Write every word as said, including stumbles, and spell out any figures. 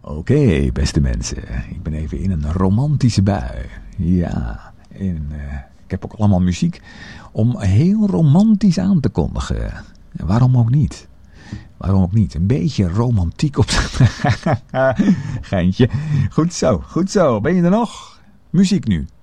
Oké, okay, beste mensen. Ik ben even in een romantische bui. Ja, en uh, ik heb ook allemaal muziek om heel romantisch aan te kondigen. En waarom ook niet? Waarom ook niet? Een beetje romantiek op Geintje. Goed zo, goed zo. Ben je er nog? Muziek nu.